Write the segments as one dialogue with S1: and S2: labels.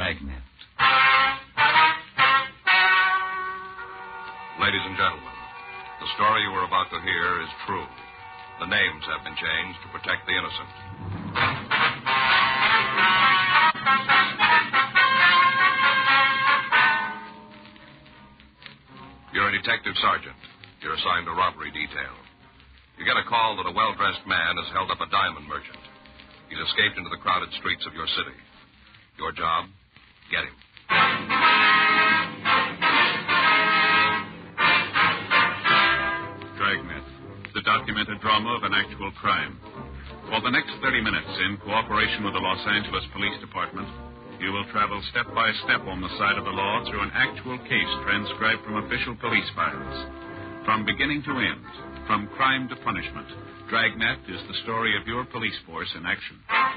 S1: Dragnet.
S2: Ladies and gentlemen, the story you are about to hear is true. The names have been changed to protect the innocent. You're a detective sergeant. You're assigned to robbery detail. You get a call that a well-dressed man has held up a diamond merchant. He's escaped into the crowded streets of your city. Your job? Get him.
S3: Dragnet, the documented drama of an actual crime. For the next 30 minutes, in cooperation with the Los Angeles Police Department, you will travel step by step on the side of the law through an actual case transcribed from official police files. From beginning to end, from crime to punishment, Dragnet is the story of your police force in action.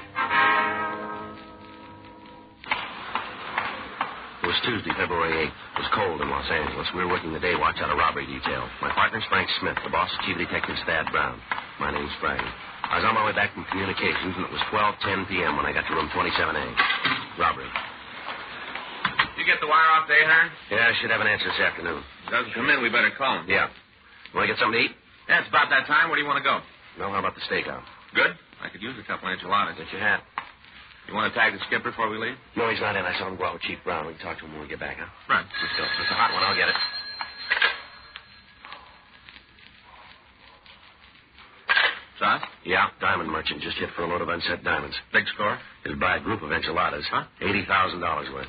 S4: It was Tuesday, February 8th. It was cold in Los Angeles. We were working the day watch out of robbery detail. My partner's Frank Smith. The boss is Chief Detective Thad Brown. My name's Frank. I was on my way back from communications, and it was 12:10 p.m. when I got to room 27A. Robbery.
S5: You get the wire off today, Hearn?
S4: Yeah, I should have an answer this afternoon.
S5: Doesn't come in, we better call him.
S4: Yeah. You want to get something to eat?
S5: Yeah, it's about that time. Where do you want to go?
S4: No, how about the stakeout?
S5: Good. I could use a couple enchiladas.
S4: Get your hat.
S5: You want to tag the skipper before we leave?
S4: No, he's not in. I saw him go out with Chief Brown. We can talk to him when we get back, huh?
S5: Right.
S4: Let's go. It's a hot one. I'll get it.
S5: Sauce?
S4: Yeah, diamond merchant just hit for a load of unset diamonds.
S5: Big score?
S4: He'll buy a group of enchiladas.
S5: Huh?
S4: $80,000 worth.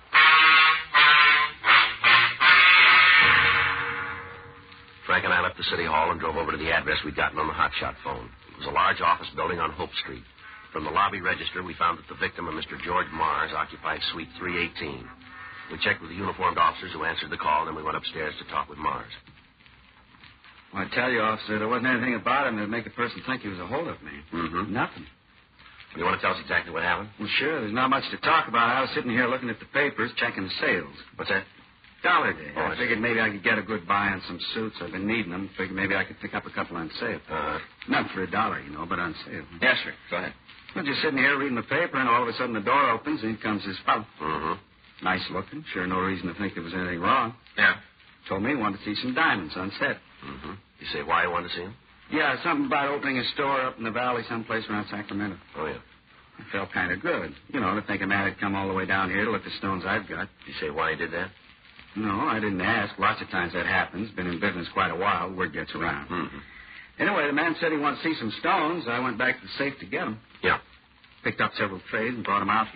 S4: Frank and I left the city hall and drove over to the address we'd gotten on the hotshot phone. It was a large office building on Hope Street. From the lobby register, we found that the victim, a Mr. George Mars, occupied suite 318. We checked with the uniformed officers who answered the call, and then we went upstairs to talk with Mars.
S6: Well, I tell you, officer, there wasn't anything about him that would make a person think he was a hold of me.
S4: Mm-hmm.
S6: Nothing.
S4: You want to tell us exactly what happened?
S6: Well, sure. There's not much to talk about. I was sitting here looking at the papers, checking the sales.
S4: What's that?
S6: Dollar Day.
S4: Oh,
S6: I figured maybe I could get a good buy on some suits. I've been needing them. Figured maybe I could pick up a couple on sale. Not for $1, but on sale.
S5: Yes, sir. Go ahead.
S6: Well, just sitting here reading the paper, and all of a sudden the door opens, and in comes this fellow.
S4: Mm-hmm.
S6: Nice looking. Sure, no reason to think there was anything wrong.
S5: Yeah.
S6: Told me he wanted to see some diamonds on set.
S4: Mm-hmm. You say why you wanted to see him?
S6: Yeah, something about opening a store up in the valley someplace around Sacramento.
S4: Oh, yeah.
S6: I felt kind of good. You know, to think a man had come all the way down here to look at the stones I've got.
S4: You say why he did that?
S6: No, I didn't ask. Lots of times that happens. Been in business quite a while. Word gets around.
S4: Mm-hmm.
S6: Anyway, the man said he wanted to see some stones. I went back to the safe to get them.
S4: Yeah.
S6: Picked up several trays and brought them out